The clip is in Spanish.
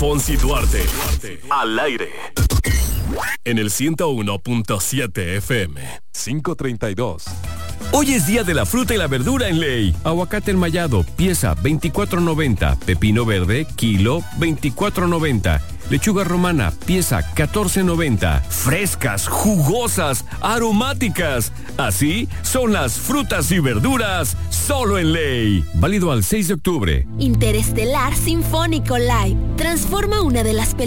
Fonsi Duarte. Al aire. En el 101.7 FM. 532. Hoy es día de la fruta y la verdura en Ley. Aguacate enmayado, pieza 24.90. Pepino verde, kilo 24.90. Lechuga romana, pieza 14.90. Frescas, jugosas, aromáticas. Así son las frutas y verduras solo en Ley. Válido al 6 de octubre. Interestelar Sinfónico Live. Transforma una de las